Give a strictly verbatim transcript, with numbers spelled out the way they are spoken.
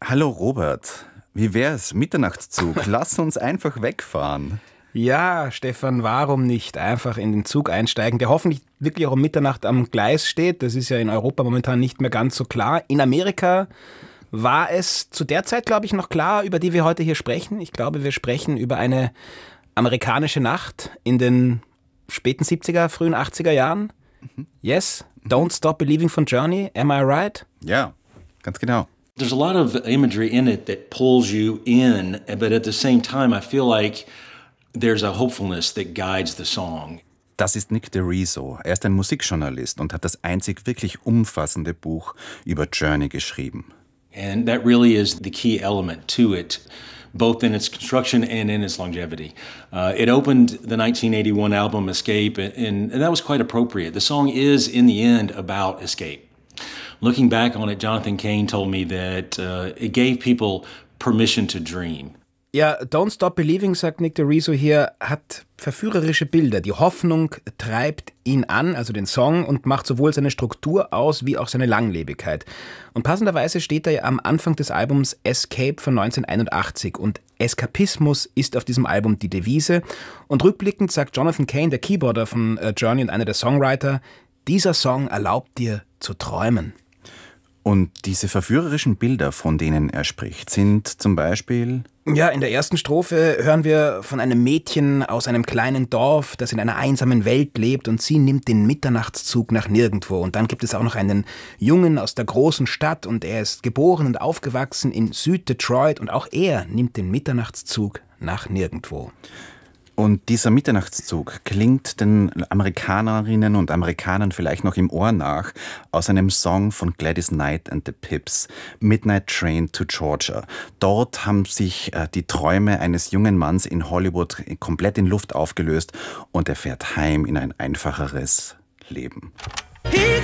Hallo Robert, wie wär's? Mitternachtszug, lass uns einfach wegfahren. Ja, Stefan, warum nicht einfach in den Zug einsteigen, der hoffentlich wirklich auch um Mitternacht am Gleis steht. Das ist ja in Europa momentan nicht mehr ganz so klar. In Amerika war es zu der Zeit, glaube ich, noch klar, über die wir heute hier sprechen. Ich glaube, wir sprechen über eine amerikanische Nacht in den späten siebziger, frühen achtziger Jahren. Mhm. Yes, Don't Stop Believing von Journey, am I right? Ja, ganz genau. There's a lot of imagery in it that pulls you in, but at the same time I feel like there's a hopefulness that guides the song. Das ist Nick DeRiso. Er ist ein Musikjournalist und hat das einzig wirklich umfassende Buch über Journey geschrieben. And that really is the key element to it, both in its construction and in its longevity. Uh, it opened the nineteen eighty-one album Escape, and, and that was quite appropriate. The song is, in the end, about escape. Looking back on it, Jonathan Cain told me that uh, it gave people permission to dream. Ja, Don't Stop Believing, sagt Nick DeRiso hier, hat verführerische Bilder. Die Hoffnung treibt ihn an, also den Song, und macht sowohl seine Struktur aus, wie auch seine Langlebigkeit. Und passenderweise steht er ja am Anfang des Albums Escape von neunzehnhunderteinundachtzig. Und Eskapismus ist auf diesem Album die Devise. Und rückblickend sagt Jonathan Cain, der Keyboarder von Journey und einer der Songwriter, dieser Song erlaubt dir zu träumen. Und diese verführerischen Bilder, von denen er spricht, sind zum Beispiel... Ja, in der ersten Strophe hören wir von einem Mädchen aus einem kleinen Dorf, das in einer einsamen Welt lebt, und sie nimmt den Mitternachtszug nach nirgendwo. Und dann gibt es auch noch einen Jungen aus der großen Stadt, und er ist geboren und aufgewachsen in Süd-Detroit, und auch er nimmt den Mitternachtszug nach nirgendwo. Und dieser Mitternachtszug klingt den Amerikanerinnen und Amerikanern vielleicht noch im Ohr nach aus einem Song von Gladys Knight and the Pips, Midnight Train to Georgia. Dort haben sich äh, die Träume eines jungen Manns in Hollywood komplett in Luft aufgelöst und er fährt heim in ein einfacheres Leben. He's